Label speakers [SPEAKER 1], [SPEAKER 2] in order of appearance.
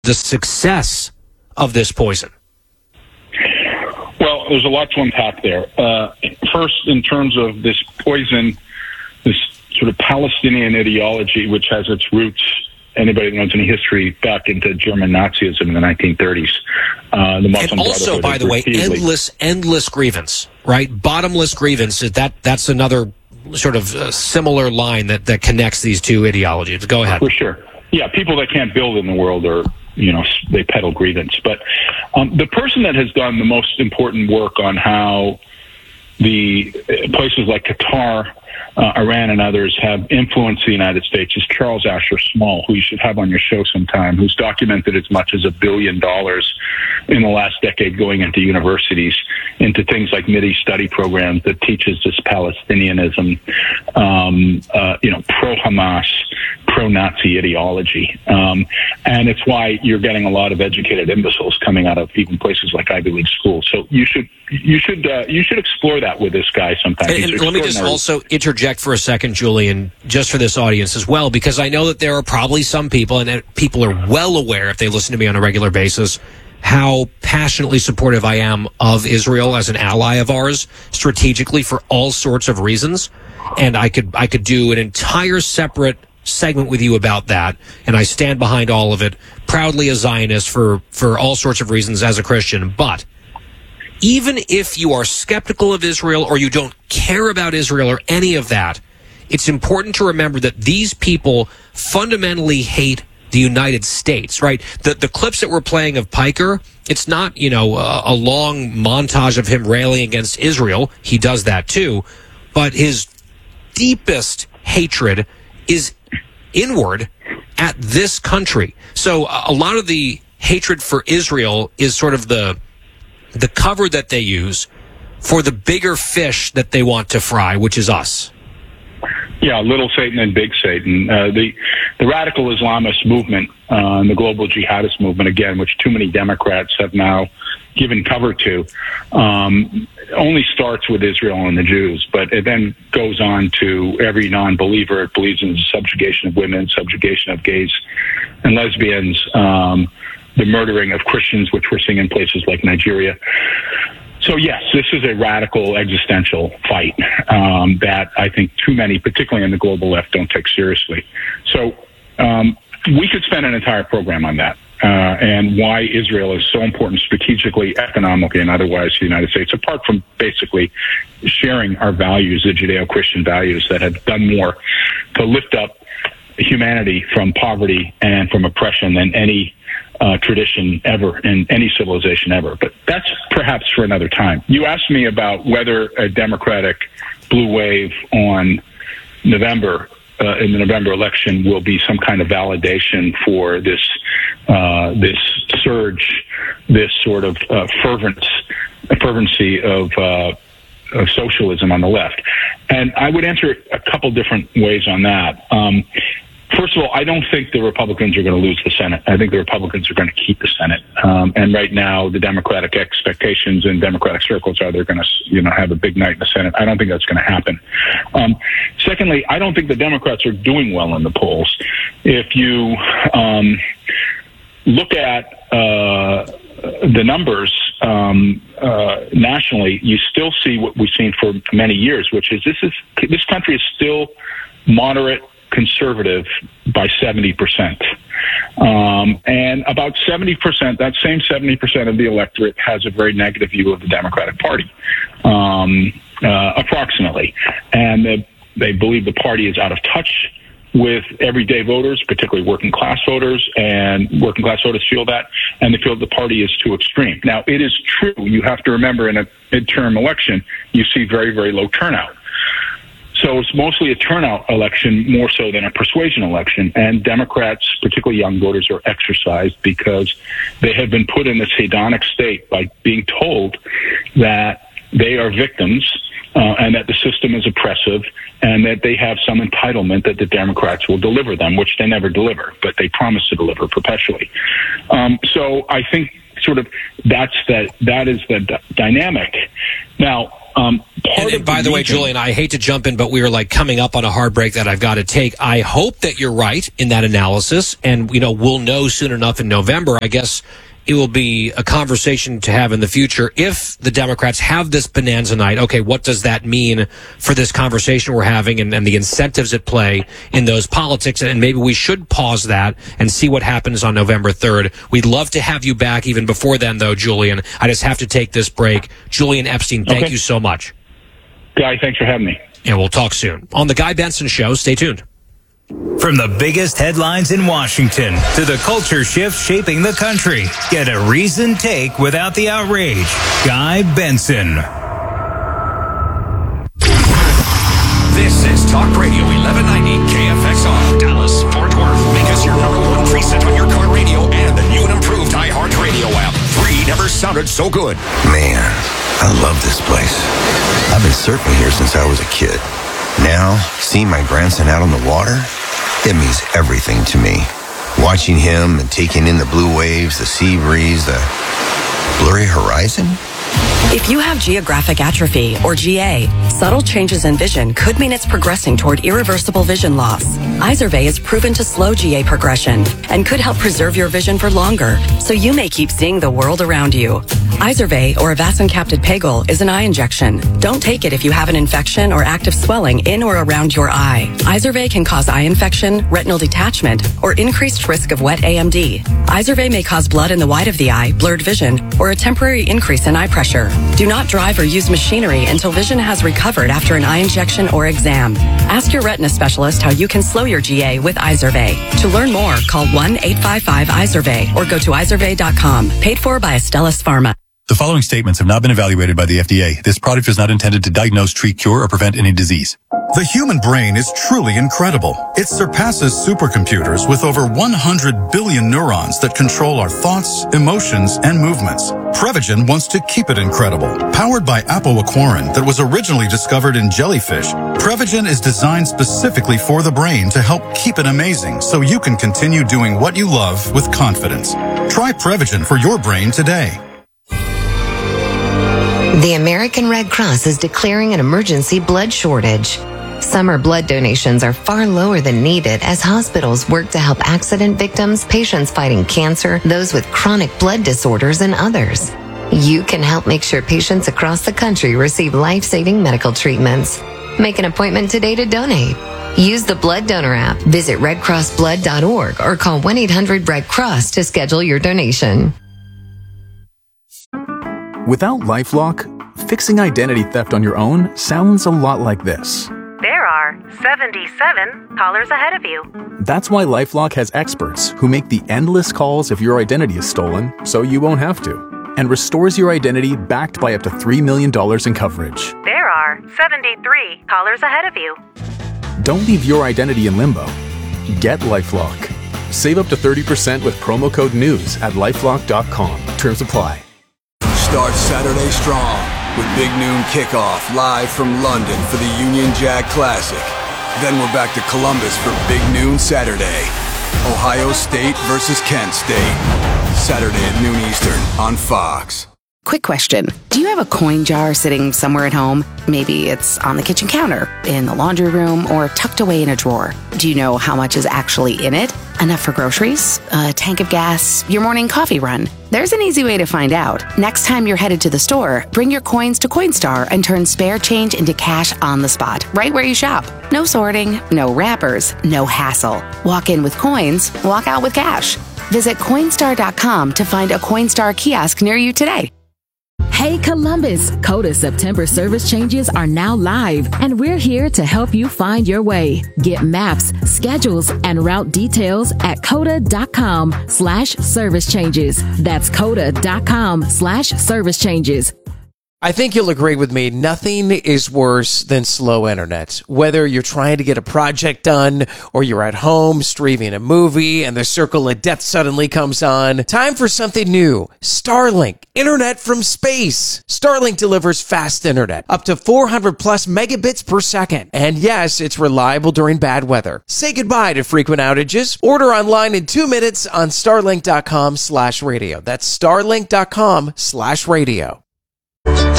[SPEAKER 1] the success of this poison?
[SPEAKER 2] Well, there's a lot to unpack there. First, in terms of this poison, this sort of Palestinian ideology, which has its roots, anybody that knows any history, back into German Nazism in the 1930s. The Muslim
[SPEAKER 1] and also, by the way, endless grievance, right? Bottomless grievance. That's another sort of similar line that connects these two ideologies. Go ahead.
[SPEAKER 2] For sure. Yeah, people that can't build in the world are, they peddle grievance. But the person that has done the most important work on how the places like Qatar, Iran, and others have influenced the United States is Charles Asher Small, who you should have on your show sometime, who's documented as much as $1 billion in the last decade going into universities, into things like MIDI study programs that teaches this Palestinianism, pro-Hamas, pro-Nazi ideology. And it's why you're getting a lot of educated imbeciles coming out of even places like Ivy League schools. So you should explore that with this guy sometime.
[SPEAKER 1] And let me just also interject for a second, Julian, just for this audience as well, because I know that there are probably some people, and people are well aware if they listen to me on a regular basis, how passionately supportive I am of Israel as an ally of ours, strategically for all sorts of reasons. And I could do an entire separate segment with you about that, and I stand behind all of it, proudly a Zionist for all sorts of reasons as a Christian. But even if you are skeptical of Israel or you don't care about Israel or any of that, it's important to remember that these people fundamentally hate the United States, right? The clips that we're playing of Piker, it's not, a long montage of him railing against Israel. He does that too. But his deepest hatred is inward at this country. So a lot of the hatred for Israel is sort of the cover that they use for the bigger fish that they want to fry, which is us.
[SPEAKER 2] Yeah, little Satan and big Satan. The radical Islamist movement and the global jihadist movement, again, which too many Democrats have now given cover to, only starts with Israel and the Jews, but it then goes on to every non-believer. It believes in the subjugation of women, subjugation of gays and lesbians, the murdering of Christians, which we're seeing in places like Nigeria. So, yes, this is a radical existential fight that I think too many, particularly in the global left, don't take seriously. So we could spend an entire program on that and why Israel is so important strategically, economically, and otherwise to the United States, apart from basically sharing our values, the Judeo-Christian values that have done more to lift up humanity from poverty and from oppression than any tradition ever in any civilization ever. But that's perhaps for another time. You asked me about whether a Democratic blue wave on November, in the November election, will be some kind of validation for this surge, this sort of fervency of socialism on the left. And I would answer a couple different ways on that. First of all, I don't think the Republicans are going to lose the Senate. I think the Republicans are going to keep the Senate. And right now, the Democratic expectations in Democratic circles are they're going to, have a big night in the Senate. I don't think that's going to happen. Secondly, I don't think the Democrats are doing well in the polls. If you look at the numbers nationally, you still see what we've seen for many years, which is this country is still moderate conservative by 70%. And about 70%, that same 70% of the electorate has a very negative view of the Democratic Party, approximately. And they believe the party is out of touch with everyday voters, particularly working class voters, and working class voters feel that, and they feel the party is too extreme. Now, it is true, you have to remember in a midterm election, you see very, very low turnout. So it's mostly a turnout election more so than a persuasion election. And Democrats, particularly young voters, are exercised because they have been put in this hedonic state by being told that they are victims and that the system is oppressive and that they have some entitlement that the Democrats will deliver them, which they never deliver, but they promise to deliver perpetually. So I think sort of that is the dynamic. Now,
[SPEAKER 1] And by the way, Julian, I hate to jump in, but we are like coming up on a hard break that I've got to take. I hope that you're right in that analysis, and we'll know soon enough in November. I guess it will be a conversation to have in the future if the Democrats have this bonanza night. Okay, what does that mean for this conversation we're having and the incentives at play in those politics? And maybe we should pause that and see what happens on November 3rd. We'd love to have you back even before then, though, Julian. I just have to take this break. Julian Epstein, thank you so much.
[SPEAKER 2] Guy, thanks for having me.
[SPEAKER 1] And we'll talk soon on The Guy Benson Show. Stay tuned.
[SPEAKER 3] From the biggest headlines in Washington to the culture shifts shaping the country, get a reasoned take without the outrage. Guy Benson.
[SPEAKER 4] This is Talk Radio 1190 KFXR, Dallas, Fort Worth. Make us your number one preset on your car radio and the new and improved iHeartRadio app. Free never sounded so good.
[SPEAKER 5] Man, I love this place. I've been surfing here since I was a kid. Now, seeing my grandson out on the water, it means everything to me. Watching him and taking in the blue waves, the sea breeze, the blurry horizon.
[SPEAKER 6] If you have geographic atrophy, or GA, subtle changes in vision could mean it's progressing toward irreversible vision loss. Izervay is proven to slow GA progression and could help preserve your vision for longer, so you may keep seeing the world around you. Izervay, or avacincaptad pegol, is an eye injection. Don't take it if you have an infection or active swelling in or around your eye. Izervay can cause eye infection, retinal detachment, or increased risk of wet AMD. Izervay may cause blood in the white of the eye, blurred vision, or a temporary increase in eye pressure. Do not drive or use machinery until vision has recovered after an eye injection or exam. Ask your retina specialist how you can slow your GA with Izervay. To learn more, call 1-855-IZERVAY or go to izervay.com. Paid for by Astellas Pharma.
[SPEAKER 7] The following statements have not been evaluated by the FDA. This product is not intended to diagnose, treat, cure, or prevent any disease.
[SPEAKER 8] The human brain is truly incredible. It surpasses supercomputers with over 100 billion neurons that control our thoughts, emotions, and movements. Prevagen wants to keep it incredible. Powered by apoaquarin that was originally discovered in jellyfish, Prevagen is designed specifically for the brain to help keep it amazing so you can continue doing what you love with confidence. Try Prevagen for your brain today.
[SPEAKER 9] The American Red Cross is declaring an emergency blood shortage. Summer blood donations are far lower than needed as hospitals work to help accident victims, patients fighting cancer, those with chronic blood disorders, and others. You can help make sure patients across the country receive life-saving medical treatments. Make an appointment today to donate. Use the Blood Donor app, visit redcrossblood.org, or call 1-800-RED-CROSS to schedule your donation.
[SPEAKER 10] Without LifeLock, fixing identity theft on your own sounds a lot like this.
[SPEAKER 11] There are 77 callers ahead of you.
[SPEAKER 10] That's why LifeLock has experts who make the endless calls if your identity is stolen, so you won't have to, and restores your identity backed by up to $3 million in coverage.
[SPEAKER 11] There are 73 callers ahead of you.
[SPEAKER 10] Don't leave your identity in limbo. Get LifeLock. Save up to 30% with promo code NEWS at LifeLock.com. Terms apply.
[SPEAKER 12] Start Saturday strong with Big Noon Kickoff live from London for the Union Jack Classic. Then we're back to Columbus for Big Noon Saturday. Ohio State versus Kent State. Saturday at noon Eastern on Fox.
[SPEAKER 13] Quick question. Do you have a coin jar sitting somewhere at home? Maybe it's on the kitchen counter, in the laundry room, or tucked away in a drawer. Do you know how much is actually in it? Enough for groceries? A tank of gas? Your morning coffee run? There's an easy way to find out. Next time you're headed to the store, bring your coins to Coinstar and turn spare change into cash on the spot, right where you shop. No sorting, no wrappers, no hassle. Walk in with coins, walk out with cash. Visit Coinstar.com to find a Coinstar kiosk near you today.
[SPEAKER 14] Hey Columbus, Coda September service changes are now live, and we're here to help you find your way. Get maps, schedules, and route details at coda.com/service changes. That's coda.com/service changes.
[SPEAKER 15] I think you'll agree with me, nothing is worse than slow internet. Whether you're trying to get a project done or you're at home streaming a movie and the circle of death suddenly comes on, time for something new. Starlink, internet from space. Starlink delivers fast internet, up to 400 plus megabits per second. And yes, it's reliable during bad weather. Say goodbye to frequent outages. Order online in 2 minutes on starlink.com/radio. That's starlink.com/radio.